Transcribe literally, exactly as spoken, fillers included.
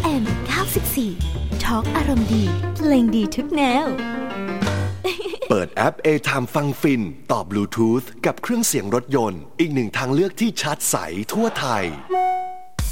เอ็ม เก้าสิบสี่ ทอล์กอารมณ์ดีเพลงดีทุกแนวเปิดแอป A-Time ฟังฟินต่อบลูทูธกับเครื่องเสียงรถยนต์อีกหนึ่งทางเลือกที่ชัดใสทั่วไทย